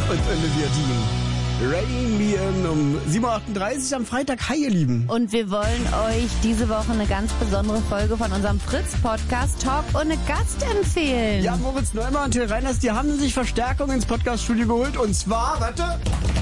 und Olivia Dean. Rain Me In um 7.38 Uhr am Freitag. Hi, ihr Lieben. Und wir wollen euch diese Woche eine ganz besondere Folge von unserem Fritz-Podcast Talk ohne Gast empfehlen. Ja, Moritz Neumann und Till Reiners, die haben sich Verstärkung ins Podcast-Studio geholt. Und zwar, warte...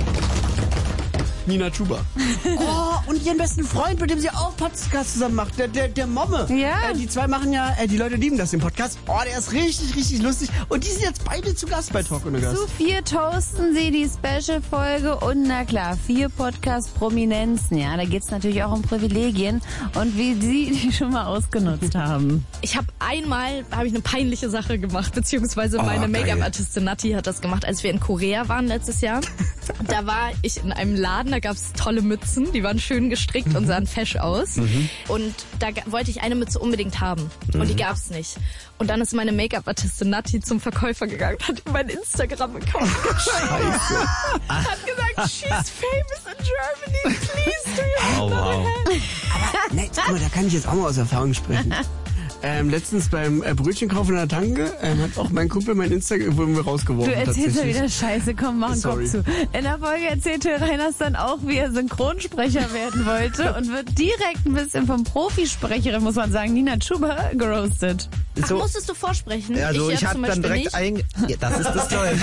Nina Chuba. Oh, und ihren besten Freund, mit dem sie auch Podcast zusammen macht, der Momme. Ja. Die zwei machen ja, die Leute lieben das, den Podcast. Oh, der ist richtig, richtig lustig. Und die sind jetzt beide zu Gast bei Talk ohne Gast. Zu 4 toasten sie die Special-Folge und na klar, 4 Podcast-Prominenzen. Ja, da geht's natürlich auch um Privilegien und wie sie die schon mal ausgenutzt haben. Ich habe eine peinliche Sache gemacht, beziehungsweise meine Make-up-Artistin Nati hat das gemacht, als wir in Korea waren letztes Jahr. Da war ich in einem Laden, da gab's tolle Mützen, die waren schön gestrickt und sahen fesch aus. Und da wollte ich eine Mütze unbedingt haben und die gab's nicht. Und dann ist meine Make-up-Artistin Nati zum Verkäufer gegangen, hat ihm mein Instagram-Account Scheiße. hat gesagt, she's famous in Germany, please do you have Aber, ne, guck mal, da kann ich jetzt auch mal aus Erfahrung sprechen. Letztens beim Brötchenkauf in der Tanke hat auch mein Kumpel mein Instagram wurden wir rausgeworfen. Du erzählst ja tatsächlich. wieder Scheiße, komm, mach einen Kopf zu. In der Folge erzählt Till Reiners dann auch, wie er Synchronsprecher werden wollte und wird direkt ein bisschen vom Profisprecherin, muss man sagen, Nina Chuba, geroastet. Ach, musstest du vorsprechen? Also ich habe dann direkt ja, das ist das Tolle.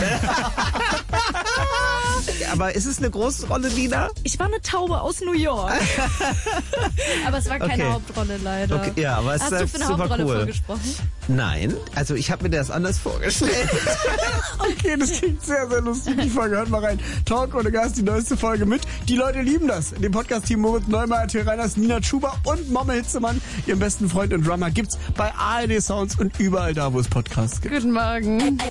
Aber ist es eine große Rolle, Nina? Ich war eine Taube aus New York. Aber es war keine Okay. Hauptrolle leider. Okay, ja, aber es Hast du ist für eine super Hauptrolle cool. vorgesprochen? Nein, also ich habe mir das anders vorgestellt. Okay, das klingt sehr, sehr lustig. Die Folge, hört mal rein. Talk ohne Gast, die neueste Folge mit. Die Leute lieben das. In dem Podcast-Team Moritz Neumann, Till Reiners, Nina Chuba und Momme Hitzemann, ihren besten Freund und Drummer, gibt's bei ARD Sounds und überall da, wo es Podcasts gibt. Guten Morgen.